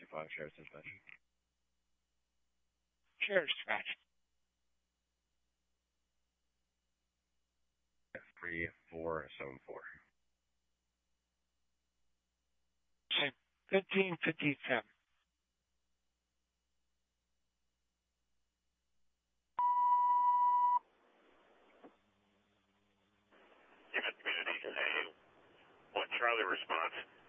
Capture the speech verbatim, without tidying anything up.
two five, Sheriff's Dispatch. Sheriff's Dispatch. three four seven four. fifteen fifty-seven. Unit Community, a one Charlie response.